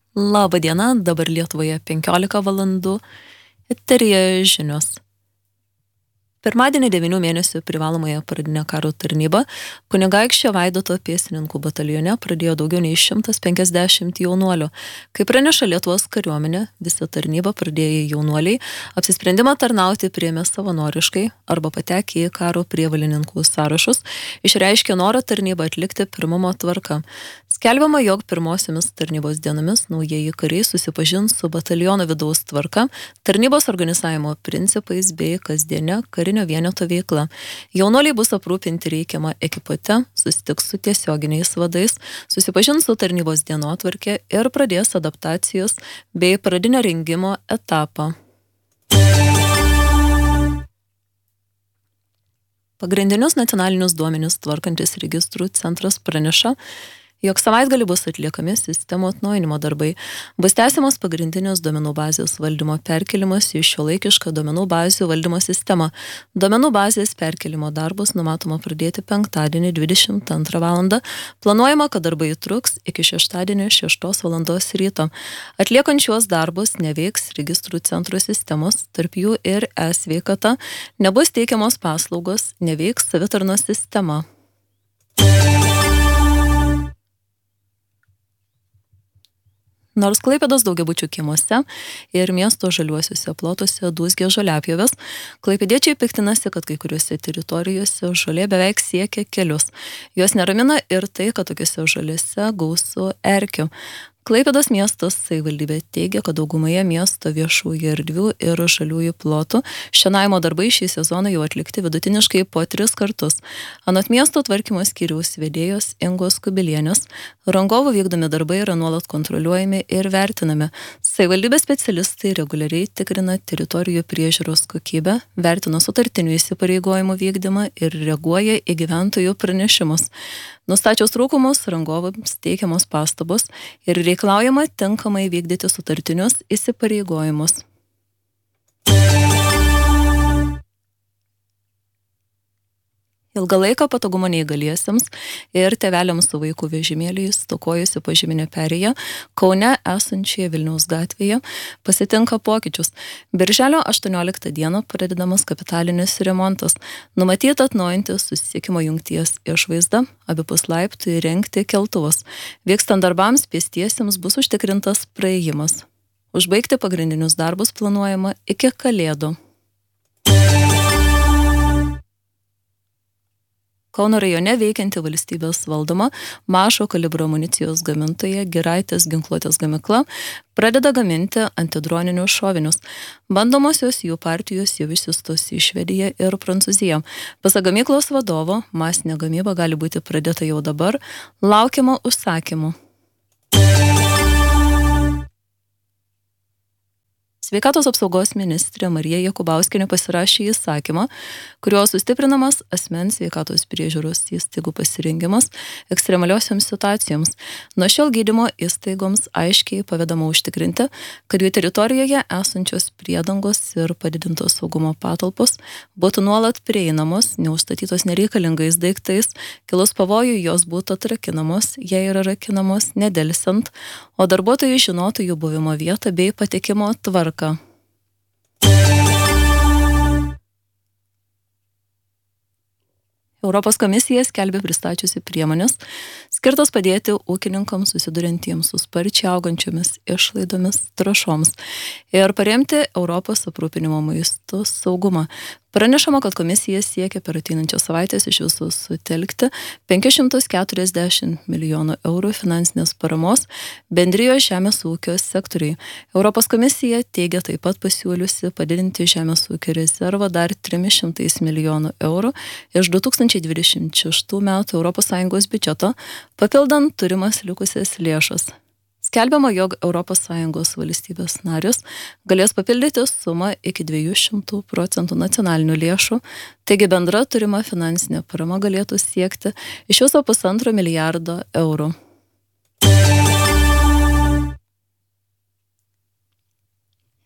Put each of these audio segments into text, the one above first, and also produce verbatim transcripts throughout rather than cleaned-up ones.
Labą dieną, dabar Lietuvoje penkiolika valandų, eteryje žinios. Pirmadienį devynių mėnesių privalomąją pradinę karo tarnybą Kunigaikščio Vaidoto pėstininkų batalione pradėjo daugiau nei šimtas penkiasdešimt jaunuolių. Kaip praneša Lietuvos kariuomenė, visą tarnybą pradėję jaunuoliai apsisprendimą tarnauti priėmė savanoriškai arba patekę į karo prievolininkų sąrašus, išreiškė norą tarnybą atlikti pirmumo tvarka. Skelbiama, jog pirmosiomis tarnybos dienomis naujieji kariai susipažins su bataliono vidaus tvarka, tarnybos organizavimo principais bei kasdienė karinio vieneto veikla. Jaunuoliai bus aprūpinti reikiamą ekipuotę, susitiks su tiesioginiais vadais, susipažins su tarnybos dienotvarke ir pradės adaptacijos bei pradinio rengimo etapą. Pagrindinius nacionalinius duomenis tvarkantis registrų centras praneša, jog savaitgalį bus atliekami sistemų atnaujinimo darbai. Bus tęsiamas pagrindinės duomenų bazės valdymo perkelimas į šiuolaikišką duomenų bazių valdymo sistemą. Duomenų bazės perkelimo darbus numatoma pradėti penktadienį dvidešimt antrą valandą. Planuojama, kad darbai truks iki šeštadienį šeštos valandos ryto. Atliekant šiuos darbus neveiks registrų centro sistemos, tarp jų ir e-sveikata, nebus teikiamos paslaugos, neveiks savitarnos sistema. Nors Klaipėdos daugiabučių kiemuose ir miesto žaliuosiuose plotuose dūzgė žoliapjovės, klaipėdiečiai piktinasi, kad kai kuriuose teritorijose žolė beveik siekia kelius. Jos neramina ir tai, kad tokiuose žolėse gausu erkių. Klaipėdos miestas savivaldybė teigia, kad daugumoje miesto viešųjų erdvių ir žaliųjų plotų šienavimo darbai šį sezoną jau atlikti vidutiniškai po tris kartus. Anot miesto tvarkymo skyriaus vedėjos Ingos Kubilienės, rangovų vykdomi darbai yra nuolat kontroliuojami ir vertinami. Savivaldybės specialistai reguliariai tikrina teritorijų priežiūros kokybę, vertina sutartinių įsipareigojimų vykdymą ir reaguoja į gyventojų pranešimus. Nustačius trūkumus, rangovams teikiamos pastabos ir reikalaujama tinkamai vykdyti sutartinius įsipareigojimus. Ilgalaiko patogumo neįgaliesiems ir tėveliams su vaikų vežimėliais stokojusi požeminė perėja Kaune esančioje Vilniaus gatvėje pasitinka pokyčius. Birželio aštuonioliktą dieną pradedamas kapitalinis remontas. Numatyta atnaujinti susisiekimo jungties išvaizdą, abipus laiptų įrengti keltuvus. Vykstant darbams pėstiesiems bus užtikrintas praėjimas. Užbaigti pagrindinius darbus planuojama iki Kalėdų. Kauno rajone veikianti valstybės valdoma mažo kalibro amunicijos gamintoja Giraitės ginkluotės gamykla pradeda gaminti antidroninius šovinius. Bandomosios jų partijos jau išsiųstos į Švediją ir Prancūziją. Pasak gamyklos vadovo, masinė gamyba gali būti pradėta jau dabar, laukiama užsakymų. Sveikatos apsaugos ministrė Marija Jakubauskienė pasirašė įsakymą, kuriuo sustiprinamas asmens sveikatos priežiūros įstaigų pasirengimas ekstremaliosioms situacijoms. Nuo šiol gydymo įstaigoms aiškiai pavedama užtikrinti, kad jų teritorijoje esančios priedangos ir padidintos saugumo patalpos būtų nuolat prieinamos, neužstatytos nereikalingais daiktais, kilus pavojui jos būtų atrakinamos, jei yra rakinamos nedelsiant, o darbuotojai žinotų jų buvimo vietą bei patekimo tvarką. Europos komisija skelbia pristačiusi priemonės, skirtas padėti ūkininkams susiduriantiems su sparčiai augančiomis išlaidomis trąšoms ir paremti Europos aprūpinimo maistu saugumą. Pranešama, kad komisija siekia per ateinančias savaitės iš viso sutelkti penkis šimtus keturiasdešimt milijonų eurų finansinės paramos bendrijos žemės ūkio sektoriui. Europos komisija teigia taip pat pasiūliusi padidinti žemės ūkio rezervą dar trimis šimtais milijonų eurų iš du tūkstančiai dvidešimt šeštų metų Europos Sąjungos biudžeto, papildant turimas likusias lėšas. Skelbiama, jog Europos Sąjungos valstybės narius galės papildyti sumą iki dviejų šimtų procentų nacionalinių lėšų, taigi bendra turima finansinė parama galėtų siekti iš viso pusantro milijardo eurų.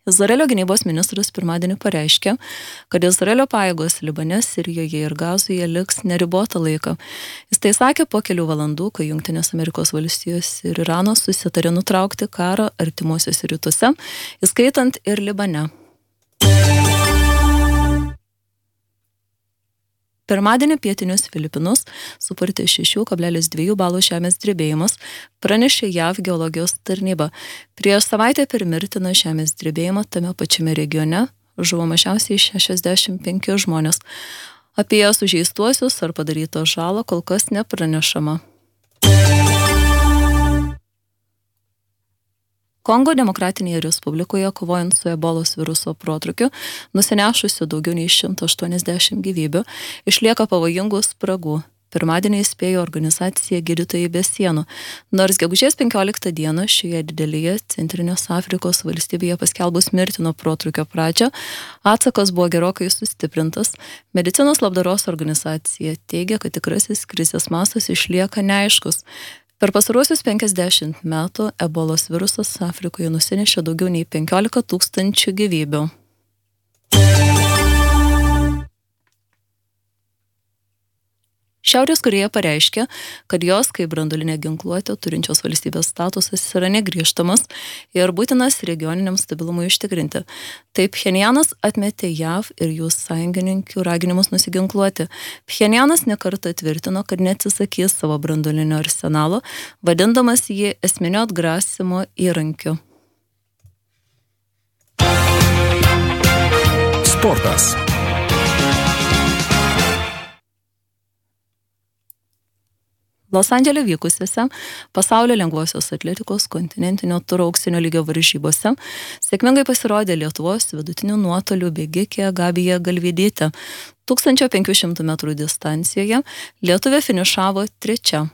Izraelio gynybos ministras pirmadienį pareiškė, kad Izraelio pajėgos Libane, Sirijoje ir Gazoje liks neribotą laiką. Jis tai sakė po kelių valandų, kai Jungtinės Amerikos valstijos ir Iranas susitarė nutraukti karą artimuosiuose rytuose, įskaitant ir Libane. Pirmadienį pietinius Filipinus supurtė šeši kablelis du balų žemės drebėjimas, pranešė J A V geologijos tarnyba. Prieš savaitę per mirtiną žemės drebėjimą tame pačiame regione žuvo mažiausiai šešiasdešimt penki žmonės. Apie sužeistuosius ar padarytą žalą kol kas nepranešama. Kongo Demokratinėje Respublikoje, kovojant su ebolos viruso protrukiu, nusinešusiu daugiau nei šimtą aštuoniasdešimt gyvybių, išlieka pavojingų spragų. Pirmadienį įspėjo organizacija Gydytojai be sienų. Nors gegužės penkioliktą dieną šioje didelėje Centrinės Afrikos valstybėje paskelbus mirtino protrukio pradžią, atsakas buvo gerokai sustiprintas. Medicinos labdaros organizacija teigia, kad tikrasis krizės mastas išlieka neaiškus. Per pastaruosius penkiasdešimt metų ebolos virusas Afrikoje nusinešė daugiau nei penkiolika tūkstančių gyvybių. Šiaurės Korėja pareiškė, kad jos kaip branduolinė ginkluotė turinčios valstybės statusas yra negrįžtamas ir būtinas regioniniam stabilumui užtikrinti. Taip Pchenjanas atmetė J A V ir jų sąjungininkių raginimus nusiginkluoti. Pchenjanas nekartą tvirtino, kad neatsisakys savo branduolinio arsenalo, vadindamas jį esminio atgrasimo įrankiu. Sportas. Los Andžele vykusiuose pasaulio lengvosios atletikos kontinentinio turo auksinio lygio varžybose sėkmingai pasirodė Lietuvos vidutinių nuotolių bėgikė Gabija Galvydytė. tūkstančio penkių šimtų metrų distancijoje lietuvė finišavo trečia.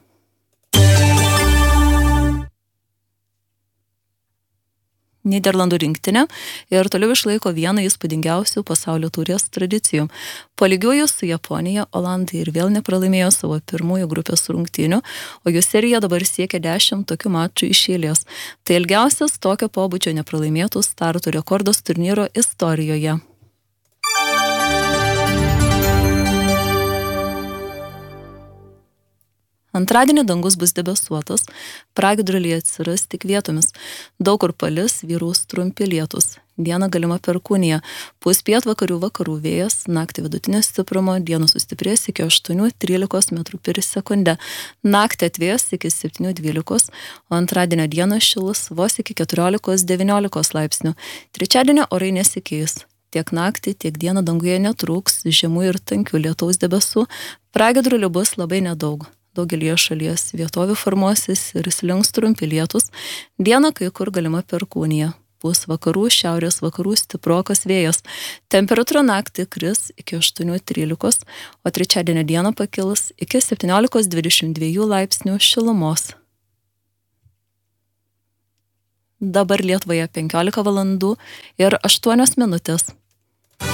Nyderlandų rinktinė ir toliau išlaiko vieną įspūdingiausių pasaulio taurės tradicijų. Po lygiųjų su Japonija, Olandai ir vėl nepralaimėjo savo pirmųjų grupės rungtynių, o jų serija dabar siekia dešimt tokių mačų iš eilės. Tai ilgiausias tokio pobūdžio nepralaimėtų startų rekordas turnyro istorijoje. Antradienį dangus bus debesuotas, pragiedruliai atsiras tik vietomis. Daug kur palis, vyraus trumpi lietūs. Dieną galima perkūnija. Pūs pietvakarių vakarų vėjas, naktį vidutinio stiprumo, dieną sustiprės iki aštuonių trylikos metrų per sekundę. Naktį atvės iki septynių dvylikos, o antradienio dieną šilus vos iki keturiolikos devyniolikos laipsnių. Trečiadienio orai nesikeis. Tiek naktį, tiek dieną danguje netrūks žemų ir tankių lietaus debesų. Pragiedrulių bus labai nedaug. Daugelį šalies vietovių formuosis ir slinks trumpi lietus. Dieną kai kur galima perkūnija. Pūs vakarų, šiaurės vakarų stiprokas vėjas. Temperatūra naktį kris iki aštuonių trylikos, o trečiadienio dieną pakils iki septyniolikos dvidešimt dviejų laipsnių šilumos. Dabar Lietuvoje penkiolika valandų ir aštuonios minutės.